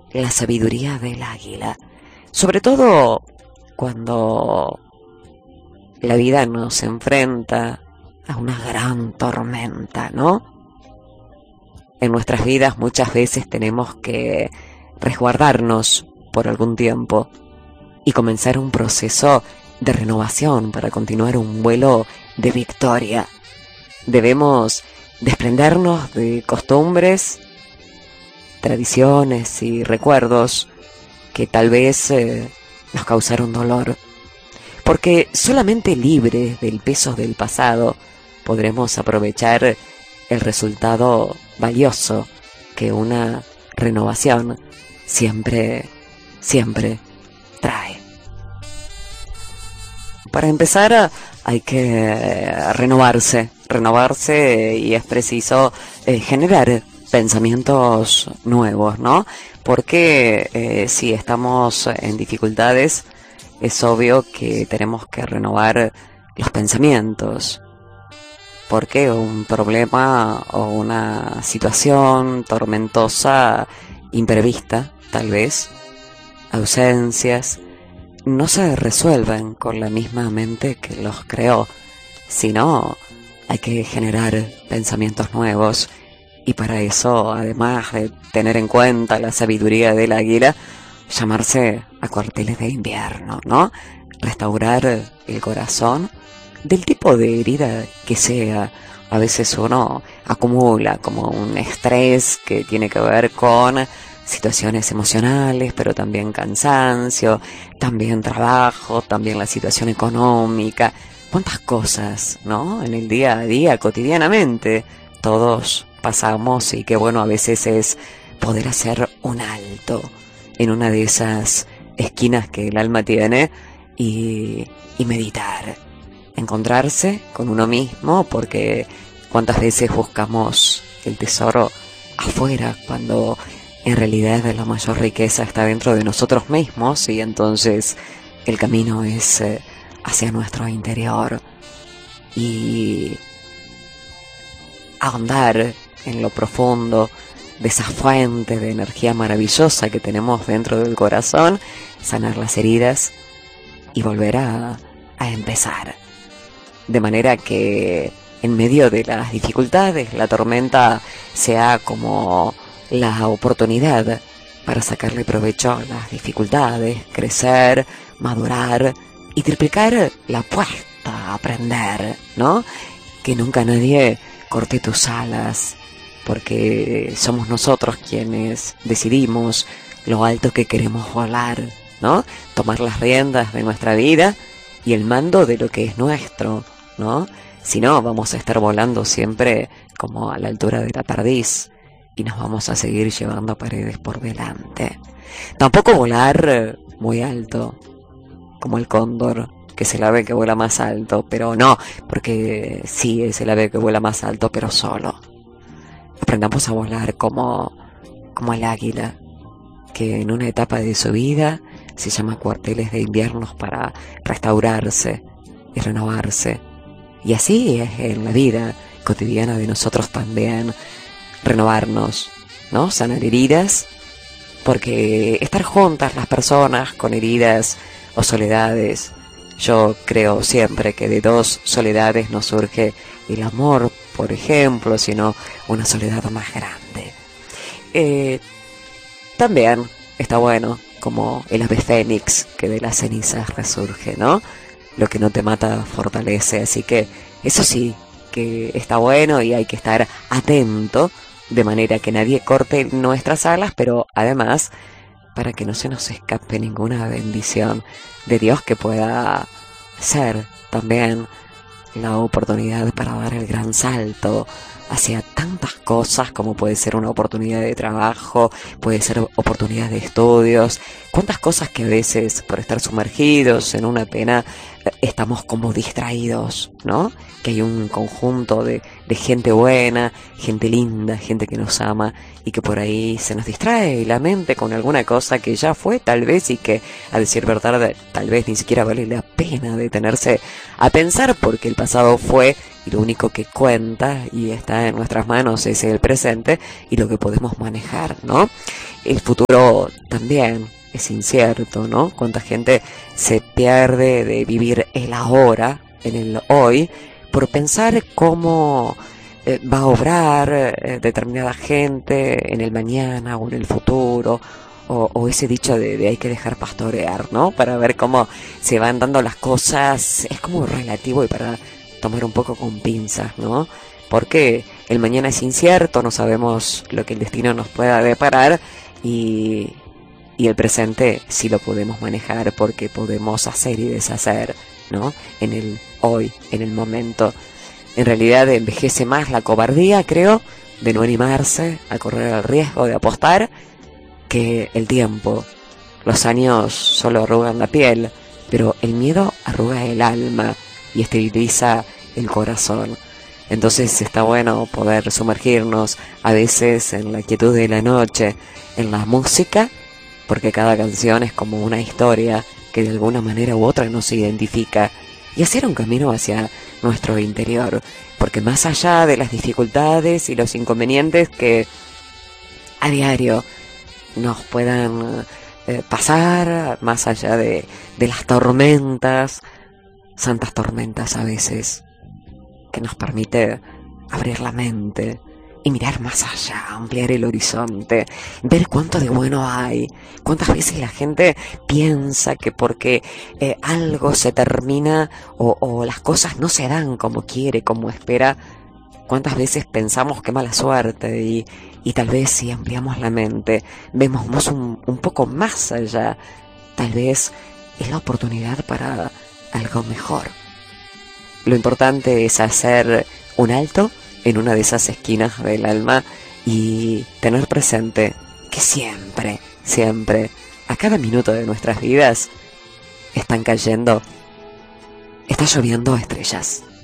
la sabiduría del águila, sobre todo cuando la vida nos enfrenta a una gran tormenta, ¿no? En nuestras vidas muchas veces tenemos que resguardarnos por algún tiempo y comenzar un proceso de renovación para continuar un vuelo de victoria. Debemos desprendernos de costumbres, tradiciones y recuerdos que tal vez nos causaron dolor, porque solamente libres del peso del pasado podremos aprovechar el resultado valioso que una renovación siempre trae. Para empezar, hay que renovarse y es preciso generar pensamientos nuevos, ¿no? Porque si estamos en dificultades, es obvio que tenemos que renovar los pensamientos, porque un problema o una situación tormentosa, imprevista, tal vez, ausencias, no se resuelven con la misma mente que los creó, sino hay que generar pensamientos nuevos. Y para eso, además de tener en cuenta la sabiduría del águila, llamarse a cuarteles de invierno, ¿no? Restaurar el corazón del tipo de herida que sea. A veces uno acumula como un estrés que tiene que ver con situaciones emocionales, pero también cansancio, también trabajo, también la situación económica. ¿Cuántas cosas, no? En el día a día, cotidianamente, todos pasamos, y qué bueno a veces es poder hacer un alto en una de esas esquinas que el alma tiene y meditar, encontrarse con uno mismo, porque cuántas veces buscamos el tesoro afuera cuando en realidad la mayor riqueza está dentro de nosotros mismos, y entonces el camino es hacia nuestro interior y ahondar en lo profundo de esa fuente de energía maravillosa que tenemos dentro del corazón, sanar las heridas y volver a empezar. De manera que en medio de las dificultades, la tormenta sea como la oportunidad para sacarle provecho a las dificultades, crecer, madurar y triplicar la apuesta a aprender, ¿no? Que nunca nadie corte tus alas, porque somos nosotros quienes decidimos lo alto que queremos volar, ¿no? Tomar las riendas de nuestra vida y el mando de lo que es nuestro, ¿no? Si no, vamos a estar volando siempre como a la altura de la perdiz y nos vamos a seguir llevando paredes por delante. Tampoco volar muy alto, como el cóndor, que es el ave que vuela más alto, pero no, porque sí es el ave que vuela más alto, pero solo. Aprendamos a volar como el águila, que en una etapa de su vida se llama cuarteles de inviernos para restaurarse y renovarse. Y así es en la vida cotidiana de nosotros también, renovarnos, ¿no? Sanar heridas, porque estar juntas las personas con heridas o soledades, yo creo siempre que de dos soledades no surge el amor, por ejemplo, sino una soledad más grande. También está bueno como el ave fénix que de las cenizas resurge, ¿no? Lo que no te mata fortalece, así que eso sí que está bueno y hay que estar atento de manera que nadie corte nuestras alas, pero además para que no se nos escape ninguna bendición de Dios que pueda ser también la oportunidad para dar el gran salto hacia tantas cosas, como puede ser una oportunidad de trabajo, puede ser oportunidad de estudios, cuántas cosas que a veces por estar sumergidos en una pena estamos como distraídos, ¿no? Que hay un conjunto de gente buena, gente linda, gente que nos ama y que por ahí se nos distrae la mente con alguna cosa que ya fue tal vez y que a decir verdad tal vez ni siquiera vale la pena detenerse a pensar porque el pasado fue y lo único que cuenta y está en nuestras manos es el presente y lo que podemos manejar, ¿no? El futuro también es incierto, ¿no? Cuánta gente se pierde de vivir el ahora, en el hoy, por pensar cómo va a obrar determinada gente en el mañana o en el futuro, o ese dicho de hay que dejar pastorear, ¿no? Para ver cómo se van dando las cosas, es como relativo y para tomar un poco con pinzas, ¿no? Porque el mañana es incierto, no sabemos lo que el destino nos pueda deparar y, y el presente sí lo podemos manejar porque podemos hacer y deshacer, ¿no? En el hoy, en el momento. En realidad envejece más la cobardía, creo, de no animarse a correr el riesgo de apostar que el tiempo. Los años solo arrugan la piel, pero el miedo arruga el alma y esteriliza el corazón. Entonces está bueno poder sumergirnos a veces en la quietud de la noche, en la música, porque cada canción es como una historia que de alguna manera u otra nos identifica, y hacer un camino hacia nuestro interior, porque más allá de las dificultades y los inconvenientes que a diario nos puedan pasar, más allá de las tormentas, santas tormentas a veces, que nos permite abrir la mente y mirar más allá, ampliar el horizonte, ver cuánto de bueno hay, cuántas veces la gente piensa que porque algo se termina o las cosas no se dan como quiere, como espera, cuántas veces pensamos qué mala suerte y tal vez si ampliamos la mente, vemos un poco más allá, tal vez es la oportunidad para algo mejor. Lo importante es hacer un alto en una de esas esquinas del alma y tener presente que siempre, siempre, a cada minuto de nuestras vidas, está lloviendo estrellas.